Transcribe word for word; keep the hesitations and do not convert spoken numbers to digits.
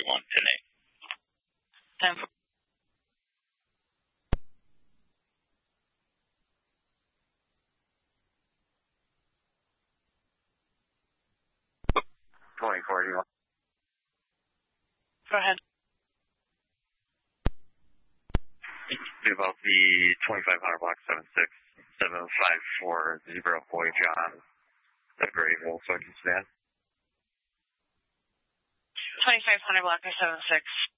one, ten eight. ten four. twenty-four, do you want? Go ahead. About the twenty-five hundred block seven six seven five four zero Boy John, the gray Volkswagen sedan. twenty-five hundred block seven six